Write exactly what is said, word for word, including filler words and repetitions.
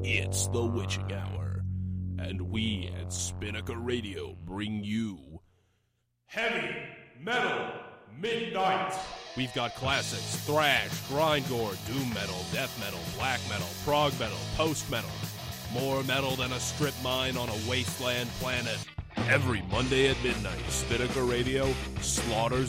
It's the witching hour, and we at Spinnaker Radio bring you Heavy Metal Midnight. We've got classics, thrash, grindcore, doom metal, death metal, black metal, prog metal, post metal. More metal than a strip mine on a wasteland planet. Every Monday at midnight, Spinnaker Radio slaughters